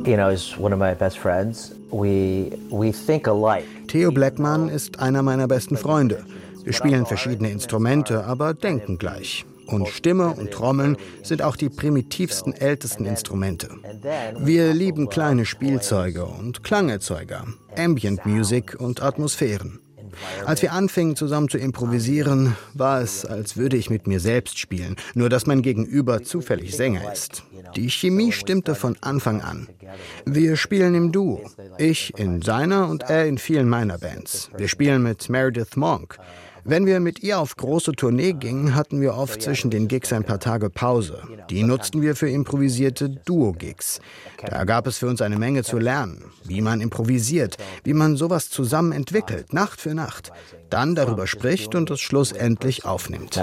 is one of my best friends. We think alike. Theo Blackman ist einer meiner besten Freunde. Wir spielen verschiedene Instrumente, aber denken gleich. Und Stimme und Trommeln sind auch die primitivsten, ältesten Instrumente. Wir lieben kleine Spielzeuge und Klangerzeuger, Ambient Music und Atmosphären. Als wir anfingen, zusammen zu improvisieren, war es, als würde ich mit mir selbst spielen, nur dass mein Gegenüber zufällig Sänger ist. Die Chemie stimmte von Anfang an. Wir spielen im Duo. Ich in seiner und er in vielen meiner Bands. Wir spielen mit Meredith Monk. Wenn wir mit ihr auf große Tournee gingen, hatten wir oft zwischen den Gigs ein paar Tage Pause. Die nutzten wir für improvisierte Duo-Gigs. Da gab es für uns eine Menge zu lernen. Wie man improvisiert, wie man sowas zusammen entwickelt, Nacht für Nacht. Dann darüber spricht und es schlussendlich aufnimmt.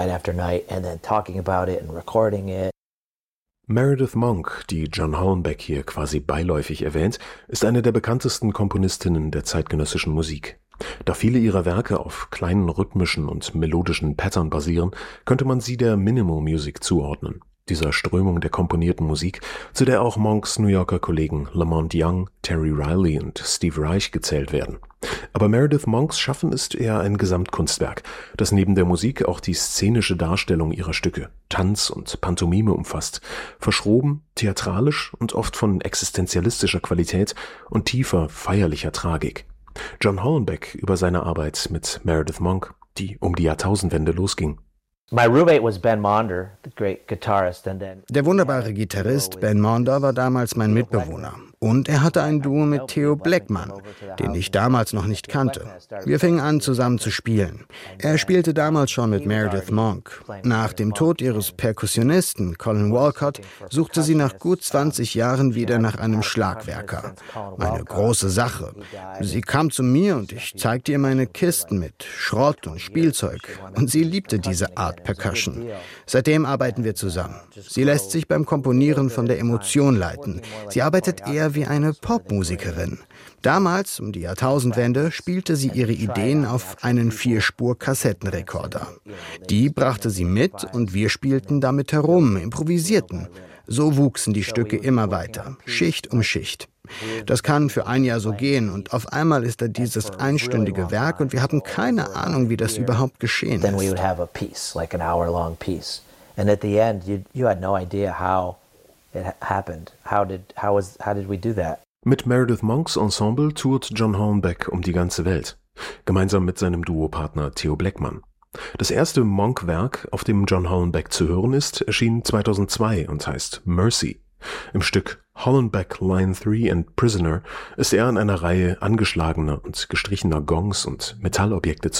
Meredith Monk, die John Hornbeck hier quasi beiläufig erwähnt, ist eine der bekanntesten Komponistinnen der zeitgenössischen Musik. Da viele ihrer Werke auf kleinen rhythmischen und melodischen Pattern basieren, könnte man sie der Minimal Music zuordnen, dieser Strömung der komponierten Musik, zu der auch Monks New Yorker Kollegen Lamont Young, Terry Riley und Steve Reich gezählt werden. Aber Meredith Monks Schaffen ist eher ein Gesamtkunstwerk, das neben der Musik auch die szenische Darstellung ihrer Stücke, Tanz und Pantomime umfasst, verschroben, theatralisch und oft von existenzialistischer Qualität und tiefer, feierlicher Tragik. John Hornbeck über seine Arbeit mit Meredith Monk, die um die Jahrtausendwende losging. My roommate was Ben Monder, the great guitarist, and then Der wunderbare Gitarrist Ben Monder war damals mein Mitbewohner. Und er hatte ein Duo mit Theo Blackman, den ich damals noch nicht kannte. Wir fingen an, zusammen zu spielen. Er spielte damals schon mit Meredith Monk. Nach dem Tod ihres Perkussionisten Colin Walcott suchte sie nach gut 20 Jahren wieder nach einem Schlagwerker. Eine große Sache. Sie kam zu mir und ich zeigte ihr meine Kisten mit Schrott und Spielzeug. Und sie liebte diese Art Percussion. Seitdem arbeiten wir zusammen. Sie lässt sich beim Komponieren von der Emotion leiten. Sie arbeitet eher wie eine Popmusikerin. Damals, um die Jahrtausendwende, spielte sie ihre Ideen auf einen 4-Spur-Kassettenrekorder. Die brachte sie mit und wir spielten damit herum, improvisierten. So wuchsen die Stücke immer weiter, Schicht um Schicht. Das kann für ein Jahr so gehen und auf einmal ist da dieses einstündige Werk und wir hatten keine Ahnung, wie das überhaupt geschehen ist. And at the end, you had no idea how it happened. How did we do that? Mit Meredith Monks Ensemble tourt John Hornbeck um die ganze Welt, gemeinsam mit seinem Duopartner Theo Blackman. Das erste Monk-Werk, auf dem John Hornbeck zu hören ist, erschien 2002 und heißt Mercy. Im Stück Hornbeck Line 3 and Prisoner ist er an einer Reihe angeschlagener und gestrichener Gongs und Metallobjekte